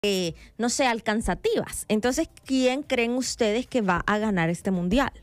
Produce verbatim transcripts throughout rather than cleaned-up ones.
eh, no sé, alcanzativas. Entonces, ¿quién creen ustedes que va a ganar este mundial?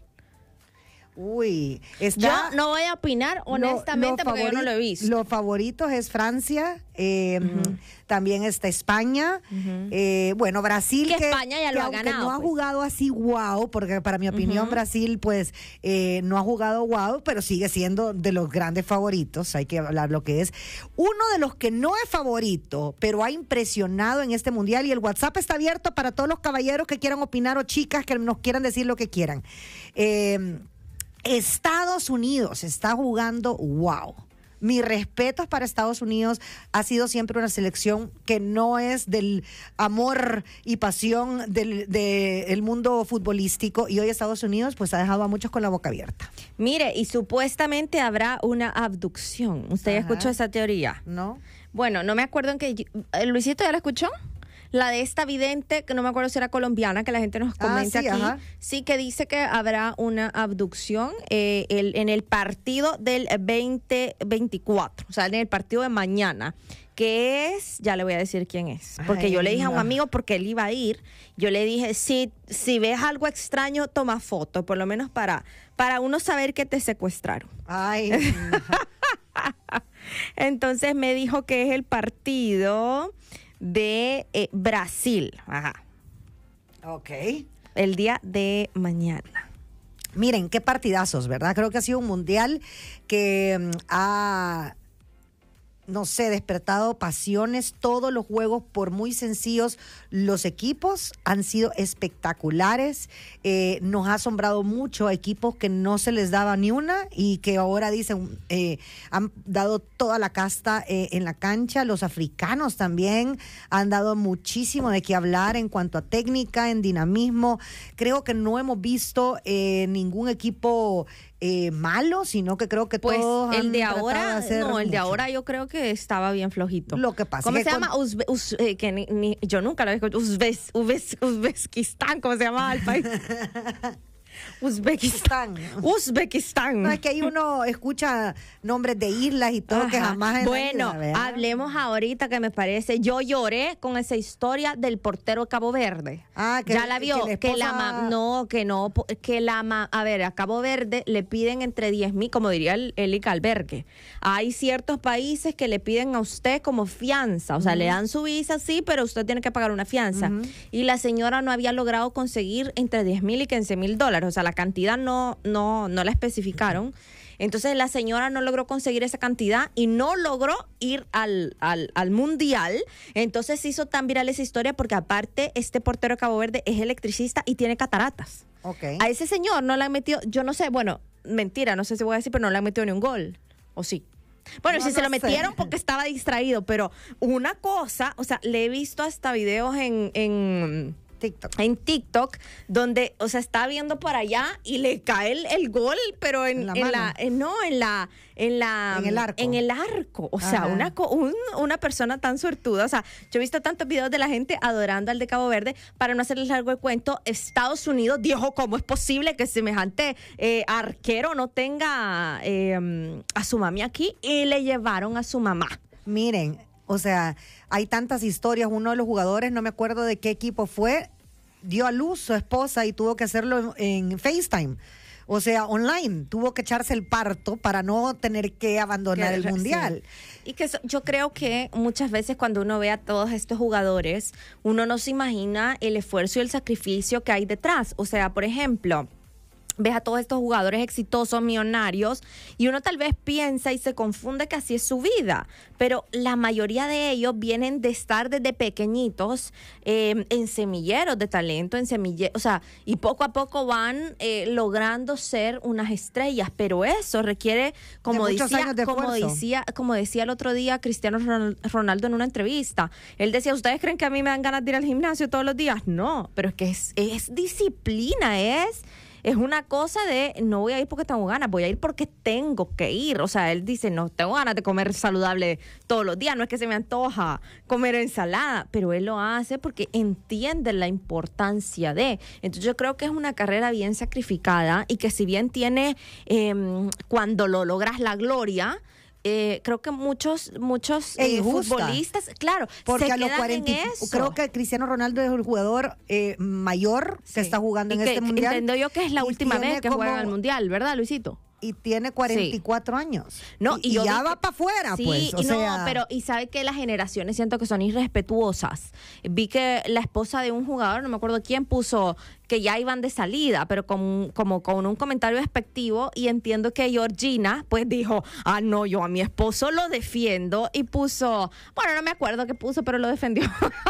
Uy, está, yo no voy a opinar honestamente lo, lo porque yo no lo he visto. Los favoritos es Francia, eh, uh-huh. también está España, uh-huh. eh, bueno, Brasil. Que, que España ya que lo ha aunque ganado. no ha pues. jugado así wow, porque para mi opinión uh-huh. Brasil pues eh, no ha jugado wow, pero sigue siendo de los grandes favoritos, hay que hablar lo que es. Uno de los que no es favorito, pero ha impresionado en este mundial, y el WhatsApp está abierto para todos los caballeros que quieran opinar o chicas que nos quieran decir lo que quieran. Eh, Estados Unidos está jugando wow. Mis respetos para Estados Unidos. Ha sido siempre una selección que no es del amor y pasión del de el mundo futbolístico, y hoy Estados Unidos pues ha dejado a muchos con la boca abierta. Mire, y supuestamente habrá una abducción. ¿Usted ya escuchó esa teoría? No. Bueno, no me acuerdo en qué... ¿Luisito ya la escuchó? La de esta vidente, que no me acuerdo si era colombiana, que la gente nos comenta ah, sí, aquí, ajá. sí que dice que habrá una abducción eh, el, en el partido del veinte veinticuatro, o sea, en el partido de mañana, que es, ya le voy a decir quién es, porque Ay, yo le dije no. a un amigo, porque él iba a ir, yo le dije, si, si ves algo extraño, toma foto, por lo menos para, para uno saber que te secuestraron. Ay, no. Entonces me dijo que es el partido de eh, Brasil. Ajá. Ok. El día de mañana. Miren, qué partidazos, ¿verdad? Creo que ha sido un mundial que um, ha, no sé, despertado pasiones. Todos los juegos, por muy sencillos, los equipos han sido espectaculares. Eh, nos ha asombrado mucho a equipos que no se les daba ni una y que ahora dicen, eh, han dado toda la casta eh, en la cancha. Los africanos también han dado muchísimo de qué hablar en cuanto a técnica, en dinamismo. Creo que no hemos visto eh, ningún equipo Eh, malo, sino que creo que pues todos el han de ahora, de no, el mucho. de ahora yo creo que estaba bien flojito. Lo que pasa ¿Cómo que se con... llama? Uzbe, Uz, eh, que ni, ni, yo nunca lo he escuchado. Uzbes, Uzbes, Uzbekistán, ¿cómo se llamaba el país? Uzbekistán. Uzbekistán. No, es que ahí uno escucha nombres de islas y todo. Ajá. Que jamás en bueno, la vida, hablemos ahorita, que me parece, yo lloré con esa historia del portero de Cabo Verde. Ah, que ya la vio, que, la, que esposa... la ma, no, que no, que la ma, a ver, a Cabo Verde le piden entre diez mil, como diría el, el I C Albergue. Hay ciertos países que le piden a usted como fianza, o sea, uh-huh. le dan su visa, sí, pero usted tiene que pagar una fianza. Uh-huh. Y la señora no había logrado conseguir entre diez mil y quince mil dólares, o sea, la cantidad no, no, no la especificaron. Entonces la señora no logró conseguir esa cantidad y no logró ir al, al, al mundial. Entonces se hizo tan viral esa historia porque aparte este portero de Cabo Verde es electricista y tiene cataratas. Okay. A ese señor no le han metido, yo no sé, bueno, mentira, no sé si voy a decir, pero no le han metido ni un gol. ¿O sí? Bueno, no, si no se lo metieron sé. porque estaba distraído, pero una cosa, o sea, le he visto hasta videos en... en TikTok. En TikTok, donde, o sea, está viendo para allá y le cae el, el gol, pero en, en la, en la eh, no, en la, en la, en el arco. En el arco. O sea, Ajá. una, un, una persona tan suertuda. O sea, yo he visto tantos videos de la gente adorando al de Cabo Verde. Para no hacerles largo el cuento, Estados Unidos dijo, ¿cómo es posible que semejante eh, arquero no tenga eh, a su mami aquí? Y le llevaron a su mamá. Miren, o sea, hay tantas historias. Uno de los jugadores, no me acuerdo de qué equipo fue, dio a luz su esposa y tuvo que hacerlo en, en FaceTime. O sea, online. Tuvo que echarse el parto para no tener que abandonar el mundial. Sí. Y que so, yo creo que muchas veces cuando uno ve a todos estos jugadores, uno no se imagina el esfuerzo y el sacrificio que hay detrás. O sea, por ejemplo, ves a todos estos jugadores exitosos, millonarios, y uno tal vez piensa y se confunde que así es su vida, pero la mayoría de ellos vienen de estar desde pequeñitos eh, en semilleros de talento, en semilleros, o sea, y poco a poco van eh, logrando ser unas estrellas, pero eso requiere, como de muchos decía, años de como esfuerzo. decía, como decía el otro día Cristiano Ronaldo en una entrevista, él decía, ¿ustedes creen que a mí me dan ganas de ir al gimnasio todos los días? No, pero es que es, es disciplina, es... Es una cosa de, no voy a ir porque tengo ganas, voy a ir porque tengo que ir. O sea, él dice, no tengo ganas de comer saludable todos los días, no es que se me antoja comer ensalada, pero él lo hace porque entiende la importancia de. Entonces yo creo que es una carrera bien sacrificada y que si bien tiene, eh, cuando lo logras la gloria, eh, creo que muchos, muchos E eh, injusta. futbolistas, claro, Porque se a los quedan cuarenta, en eso. creo que Cristiano Ronaldo es el jugador eh, mayor que Sí. está jugando Y en que- este que mundial. Entiendo yo que es la Y última tiene vez que como- juegan el mundial, ¿verdad, Luisito? Y tiene cuarenta y cuatro años. No, y, y y yo ya vi va que- para afuera, sí, pues. O y no, sea, pero y sabe que las generaciones siento que son irrespetuosas. Vi que la esposa de un jugador, no me acuerdo quién, puso que ya iban de salida, pero con, como con un comentario despectivo, y entiendo que Georgina pues dijo, ah no, yo a mi esposo lo defiendo, y puso, bueno, no me acuerdo qué puso, pero lo defendió.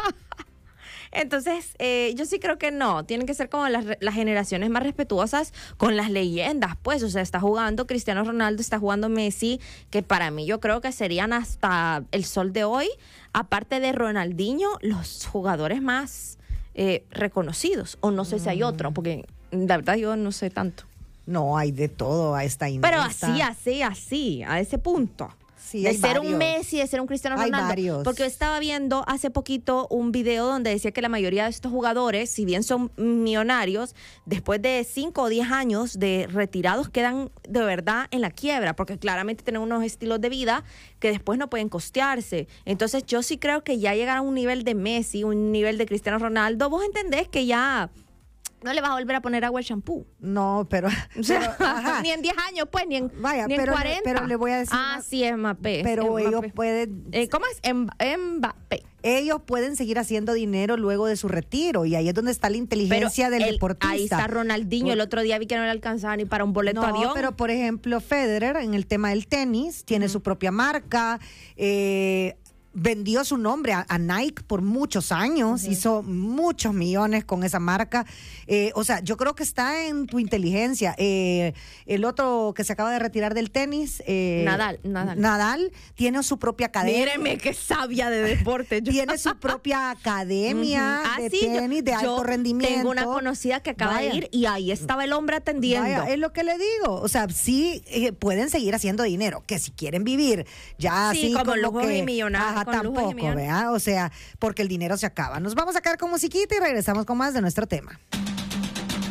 Entonces, eh, yo sí creo que no, tienen que ser como las, re- las generaciones más respetuosas con las leyendas, pues, o sea, está jugando Cristiano Ronaldo, está jugando Messi, que para mí yo creo que serían hasta el sol de hoy, aparte de Ronaldinho, los jugadores más eh, reconocidos, o no sé si hay otro, porque la verdad yo no sé tanto. no, hay de todo a esta Iniesta. Pero así, así, así, a ese punto. Sí, de hay ser varios. un Messi, de ser un Cristiano Hay Ronaldo. varios. Porque yo estaba viendo hace poquito un video donde decía que la mayoría de estos jugadores, si bien son millonarios, después de cinco o diez años de retirados quedan de verdad en la quiebra, porque claramente tienen unos estilos de vida que después no pueden costearse. Entonces yo sí creo que ya llegar a un nivel de Messi, un nivel de Cristiano Ronaldo, vos entendés que ya no le vas a volver a poner agua al shampoo. No, pero... O sea, pero, ajá. ni en diez años, pues, ni en, Vaya, ni en pero le- cuarenta. pero le voy a decir Ah, una- sí, es Mbappé. pero es ellos Mbappé. pueden... Eh, ¿Cómo es? Em- Mbappé. Ellos pueden seguir haciendo dinero luego de su retiro y ahí es donde está la Pero inteligencia del el- deportista. ahí está Ronaldinho. Por- El otro día vi que no le alcanzaba ni para un boleto No, de avión. pero por ejemplo Federer en el tema del tenis tiene su propia marca, eh, vendió su nombre a, a Nike por muchos años, hizo muchos millones con esa marca. Eh, o sea, yo creo que está en tu inteligencia. Eh, el otro que se acaba de retirar del tenis, eh, Nadal, Nadal. Nadal, tiene su propia academia. Míreme qué sabia de deporte. Yo- Tiene su propia academia Ujú. Ah, de sí, yo- tenis de yo alto rendimiento. Tengo una conocida que acaba Vaya. de ir y ahí estaba el hombre atendiendo. Vaya, es lo que le digo. O sea, sí eh, pueden seguir haciendo dinero. Que si quieren vivir ya Sí, así como como lujos que, y millonarios, ajá, con lujos y tampoco, millones. ¿verdad? O sea, porque el dinero se acaba. Nos vamos a quedar con musiquita y regresamos con más de nuestro tema.